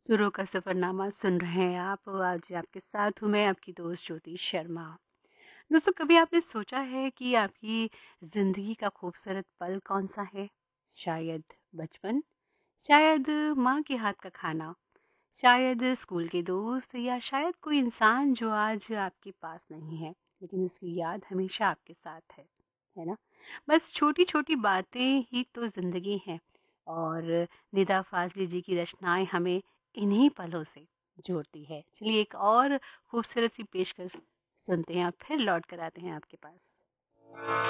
सुरों का सफ़रनामा सुन रहे हैं आप। आज आपके साथ हूँ मैं, आपकी दोस्त ज्योति शर्मा। दोस्तों, कभी आपने सोचा है कि आपकी ज़िंदगी का खूबसूरत पल कौन-सा है? शायद बचपन, शायद माँ के हाथ का खाना, शायद स्कूल के दोस्त या शायद कोई इंसान जो आज आपके पास नहीं है, लेकिन उसकी याद हमेशा आपके साथ है ना? बस छोटी-छोटी बातें ही तो ज़िंदगी हैं और निदा फ़ाज़ली जी की रचनाएँ हमें इन्हीं पलों से जोड़ती है। चलिए एक और खूबसूरत सी पेशकश सुनते हैं और फिर लौट कर आते हैं आपके पास।